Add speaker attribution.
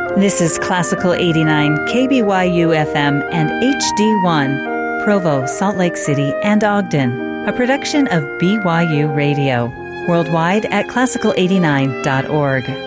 Speaker 1: This is Classical 89, KBYU FM and HD1, Provo, Salt Lake City, and Ogden, a production of BYU Radio. Worldwide at classical89.org.